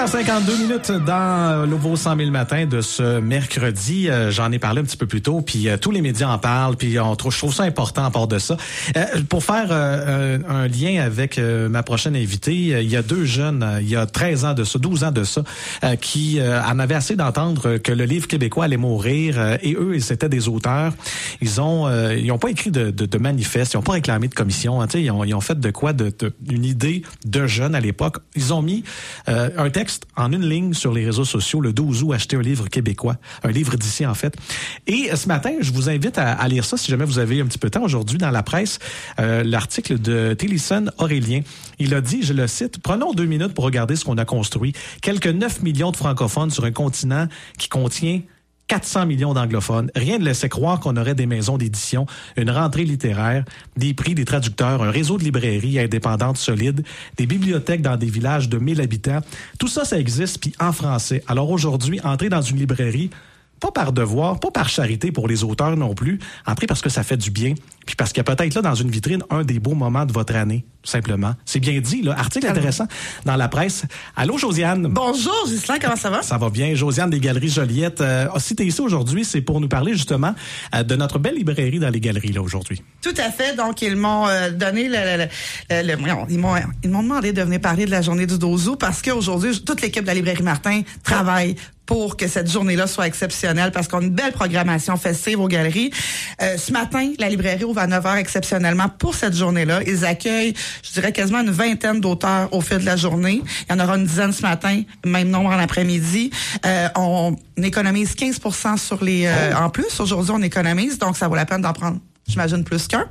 8h52 dans le Vos 100 000 matins de ce mercredi. J'en ai parlé un petit peu plus tôt, puis tous les médias en parlent, puis je trouve ça important à part de ça. Pour faire un lien avec ma prochaine invitée, il y a deux jeunes, il y a 13 ans de ça, 12 ans de ça, qui en avaient assez d'entendre que le livre québécois allait mourir, et eux, ils étaient des auteurs. Ils ont pas écrit de manifeste, ils ont pas réclamé de commission, hein, ils ont fait de quoi, une idée de jeunes à l'époque. Ils ont mis un texte en une ligne sur les réseaux sociaux, le 12 août, acheter un livre québécois, un livre d'ici en fait. Et ce matin, je vous invite à lire ça si jamais vous avez un petit peu de temps aujourd'hui dans la presse, l'article de Télisson Aurélien. Il a dit, je le cite, « Prenons 2 minutes pour regarder ce qu'on a construit. Quelques 9 millions de francophones sur un continent qui contient 400 millions d'anglophones. Rien ne laissait croire qu'on aurait des maisons d'édition, une rentrée littéraire, des prix des traducteurs, un réseau de librairies indépendantes solides, des bibliothèques dans des villages de 1000 habitants. Tout ça, ça existe, puis en français. Alors aujourd'hui, entrer dans une librairie, pas par devoir, pas par charité pour les auteurs non plus, entrer parce que ça fait du bien, puis parce qu'il y a peut-être là dans une vitrine un des beaux moments de votre année, tout simplement. C'est bien dit, là. Article intéressant dans la presse. Allô, Josiane. Bonjour, Ghislain, comment ça va? Ça va bien. Josiane des Galeries Joliette. Si t'es ici aujourd'hui, c'est pour nous parler justement de notre belle librairie dans les galeries, là, aujourd'hui. Tout à fait. Donc, ils m'ont donné ils m'ont demandé de venir parler de la journée du 12 août parce qu'aujourd'hui, toute l'équipe de la librairie Martin travaille pour que cette journée-là soit exceptionnelle parce qu'on a une belle programmation festive aux galeries. Ce matin, la librairie ouvre à 9h exceptionnellement pour cette journée-là. Ils accueillent, je dirais, quasiment une vingtaine d'auteurs au fil de la journée. Il y en aura une dizaine ce matin, même nombre en après-midi. On économise 15% sur les... En plus, aujourd'hui, on économise, donc ça vaut la peine d'en prendre. J'imagine plus qu'un.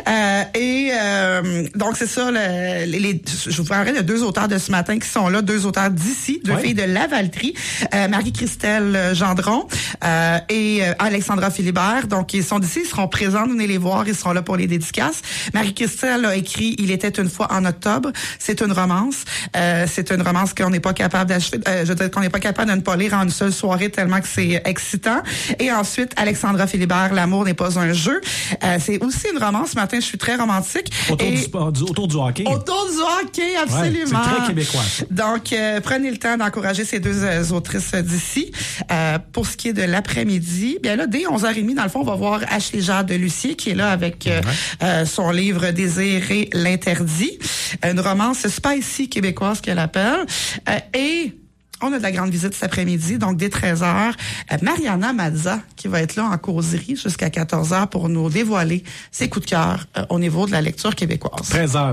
Donc, c'est ça, je vous parlerai de 2 auteurs de ce matin qui sont là, 2 auteurs d'ici, 2 filles de Lavaltrie, Marie-Christelle Gendron et Alexandra Philibert. Donc, ils sont d'ici, ils seront présents, venez les voir, ils seront là pour les dédicaces. Marie-Christelle a écrit « Il était une fois en octobre ». C'est une romance. C'est une romance qu'on n'est pas capable d'achever, je veux dire qu'on n'est pas capable de ne pas lire en une seule soirée tellement que c'est excitant. Et ensuite, Alexandra Philibert, « L'amour n'est pas un jeu ». C'est aussi une romance. Ce matin, je suis très romantique. Autour du hockey. Autour du hockey, absolument. Ouais, c'est très québécois. Donc, prenez le temps d'encourager ces 2 autrices d'ici. Pour ce qui est de l'après-midi, bien là, dès 11h30, dans le fond, on va voir Ashley Jade de Lucier qui est là avec son livre « Désirer l'interdit ». Une romance spicy québécoise qu'elle appelle. Et... on a de la grande visite cet après-midi, donc dès 13h. Mariana Mazza, qui va être là en causerie jusqu'à 14h pour nous dévoiler ses coups de cœur au niveau de la lecture québécoise. 13h.